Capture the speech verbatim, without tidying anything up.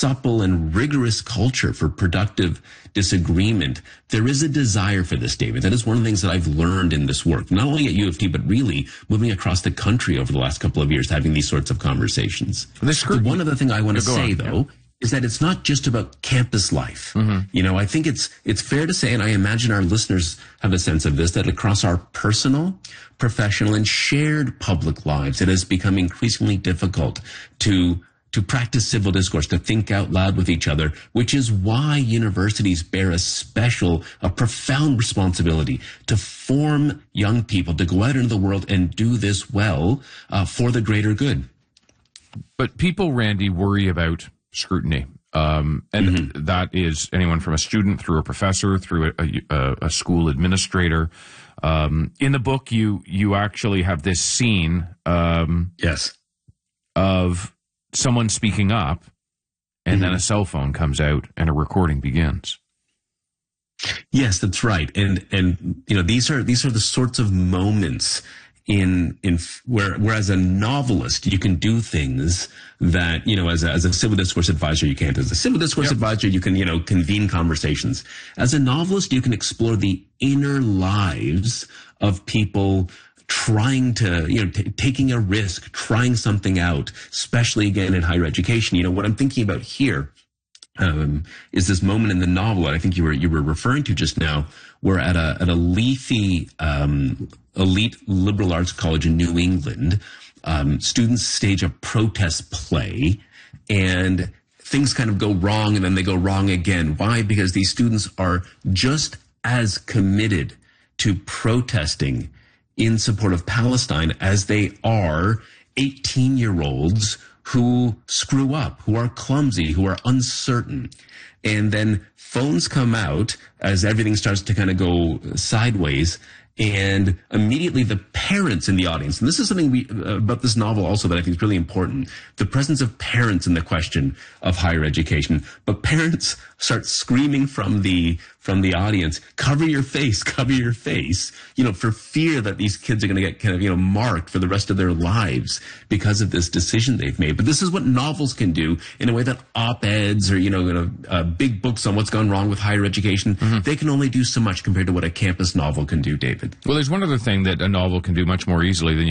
supple and rigorous culture for productive disagreement. There is a desire for this, David. That is one of the things that I've learned in this work, not only at U of T, but really moving across the country over the last couple of years, having these sorts of conversations. The one other thing I want to say, on, though, yeah. is that it's not just about campus life. Mm-hmm. You know, I think it's it's fair to say, and I imagine our listeners have a sense of this, that across our personal, professional, and shared public lives, it has become increasingly difficult to to practice civil discourse, to think out loud with each other, which is why universities bear a special, a profound responsibility to form young people to go out into the world and do this well uh, for the greater good. But people, Randy, worry about scrutiny. Um, and mm-hmm. that is anyone from a student through a professor, through a, a, a school administrator. Um, in the book, you you actually have this scene um, yes. of someone speaking up, and mm-hmm. then a cell phone comes out and a recording begins. Yes, that's right. And and you know, these are these are the sorts of moments in in where whereas a novelist you can do things that, you know, as a, as a civil discourse advisor you can't. As a civil discourse yep. advisor you can, you know, convene conversations. As a novelist you can explore the inner lives of people trying to, you know, t- taking a risk, trying something out, especially again in higher education. You know, what I'm thinking about here um, is this moment in the novel that I think you were you were referring to just now. We're at a at a leafy um, elite liberal arts college in New England. Um, students stage a protest play, and things kind of go wrong, and then they go wrong again. Why? Because these students are just as committed to protesting in support of Palestine as they are eighteen-year-olds who screw up, who are clumsy, who are uncertain. And then phones come out as everything starts to kind of go sideways, and immediately the parents in the audience, and this is something we, uh, about this novel also that I think is really important, the presence of parents in the question of higher education. But parents start screaming from the from the audience, cover your face, cover your face, you know, for fear that these kids are going to get kind of, you know, marked for the rest of their lives because of this decision they've made. But this is what novels can do in a way that op-eds or, you know, you know uh, big books on what's gone wrong with higher education, mm-hmm. they can only do so much compared to what a campus novel can do, David. Well, there's one other thing that a novel can do much more easily than you